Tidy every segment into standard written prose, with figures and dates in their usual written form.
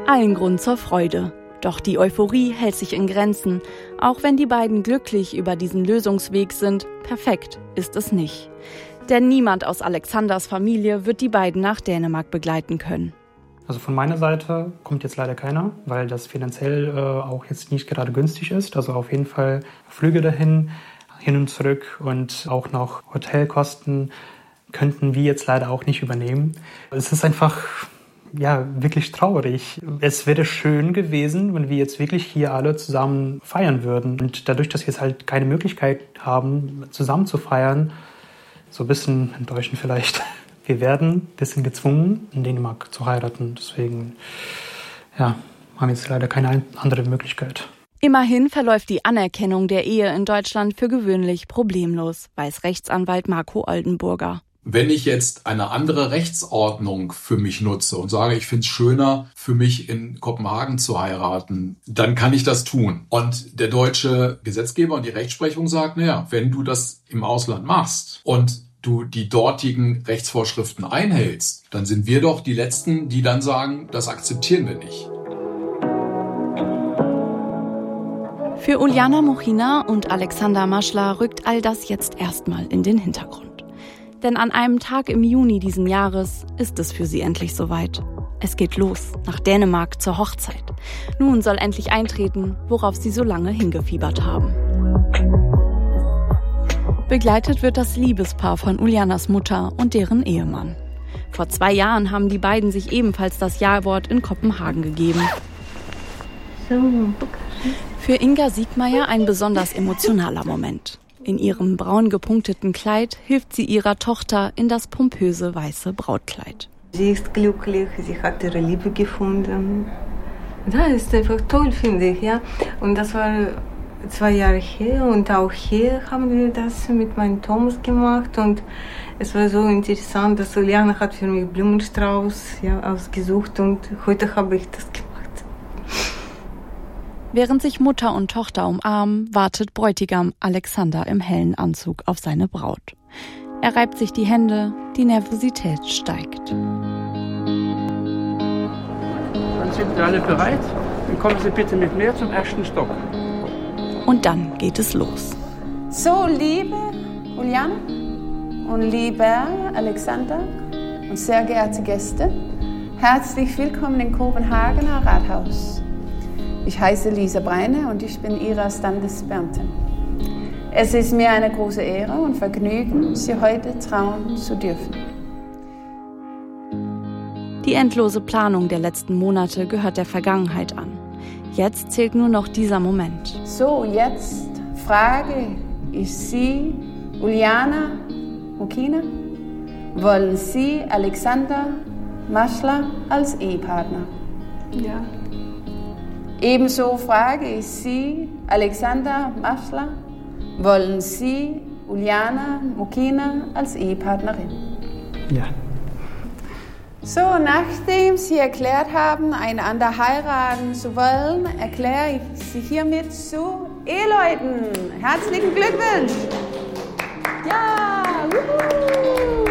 Allen Grund zur Freude. Doch die Euphorie hält sich in Grenzen. Auch wenn die beiden glücklich über diesen Lösungsweg sind, perfekt ist es nicht. Denn niemand aus Alexanders Familie wird die beiden nach Dänemark begleiten können. Also von meiner Seite kommt jetzt leider keiner, weil das finanziell auch jetzt nicht gerade günstig ist. Also auf jeden Fall Flüge dahin, hin und zurück und auch noch Hotelkosten könnten wir jetzt leider auch nicht übernehmen. Es ist einfach wirklich traurig. Es wäre schön gewesen, wenn wir jetzt wirklich hier alle zusammen feiern würden. Und dadurch, dass wir jetzt halt keine Möglichkeit haben, zusammen zu feiern, so ein bisschen enttäuschend vielleicht. Wir werden ein bisschen gezwungen, in Dänemark zu heiraten. Deswegen haben wir jetzt leider keine andere Möglichkeit. Immerhin verläuft die Anerkennung der Ehe in Deutschland für gewöhnlich problemlos, weiß Rechtsanwalt Marco Oldenburger. Wenn ich jetzt eine andere Rechtsordnung für mich nutze und sage, ich finde es schöner, für mich in Kopenhagen zu heiraten, dann kann ich das tun. Und der deutsche Gesetzgeber und die Rechtsprechung sagt, wenn du das im Ausland machst und du die dortigen Rechtsvorschriften einhältst, dann sind wir doch die Letzten, die dann sagen, das akzeptieren wir nicht. Für Uljana Mochina und Alexander Maschler rückt all das jetzt erstmal in den Hintergrund. Denn an einem Tag im Juni diesen Jahres ist es für sie endlich soweit. Es geht los, nach Dänemark zur Hochzeit. Nun soll endlich eintreten, worauf sie so lange hingefiebert haben. Begleitet wird das Liebespaar von Uljanas Mutter und deren Ehemann. Vor 2 Jahren haben die beiden sich ebenfalls das Ja-Wort in Kopenhagen gegeben. Für Inga Siegmeier ein besonders emotionaler Moment. In ihrem braun gepunkteten Kleid hilft sie ihrer Tochter in das pompöse weiße Brautkleid. Sie ist glücklich, sie hat ihre Liebe gefunden. Das ist einfach toll, finde ich. Ja? Und das war 2 Jahre her und auch hier haben wir das mit meinem Thomas gemacht. Und es war so interessant, dass Uljana hat für mich Blumenstrauß ausgesucht und heute habe ich das gemacht. Während sich Mutter und Tochter umarmen, wartet Bräutigam Alexander im hellen Anzug auf seine Braut. Er reibt sich die Hände, die Nervosität steigt. Dann sind wir alle bereit. Dann kommen Sie bitte mit mir zum 1. Stock. Und dann geht es los. So, liebe Uljana und lieber Alexander und sehr geehrte Gäste, herzlich willkommen im Kopenhagener Rathaus. Ich heiße Lisa Breine und ich bin Ihre Standesbeamtin. Es ist mir eine große Ehre und Vergnügen, Sie heute trauen zu dürfen. Die endlose Planung der letzten Monate gehört der Vergangenheit an. Jetzt zählt nur noch dieser Moment. So, jetzt frage ich Sie, Uljana Mochina, wollen Sie Alexander Maschler als Ehepartner? Ja. Ebenso frage ich Sie, Alexander Maschler, wollen Sie Uljana Mochina als Ehepartnerin? Ja. So, nachdem Sie erklärt haben, einander heiraten zu wollen, erkläre ich Sie hiermit zu Eheleuten. Herzlichen Glückwunsch! Ja! Wuhu!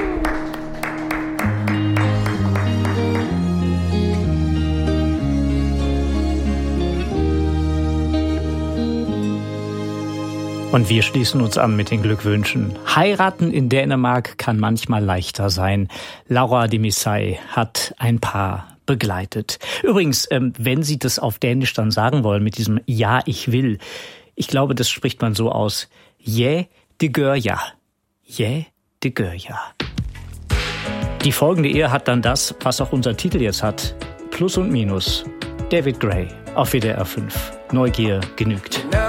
Und wir schließen uns an mit den Glückwünschen. Heiraten in Dänemark kann manchmal leichter sein. Laura de Missay hat ein Paar begleitet. Übrigens, wenn Sie das auf Dänisch dann sagen wollen mit diesem Ja, ich will, ich glaube, das spricht man so aus. Ja, det gør jeg. Ja, det gør jeg. Die folgende Ehe hat dann das, was auch unser Titel jetzt hat. Plus und Minus. David Gray auf WDR 5. Neugier genügt.